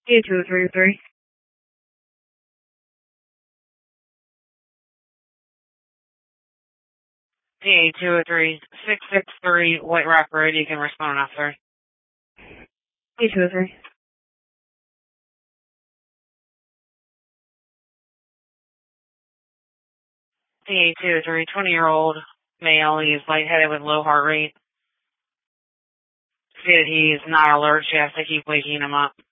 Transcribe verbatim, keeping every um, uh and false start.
D two three three. D two three six six three White Rock Road. You can respond after. D two three. D two three twenty-year-old male. He's lightheaded with low heart rate. See that he's not alert. You have to keep waking him up.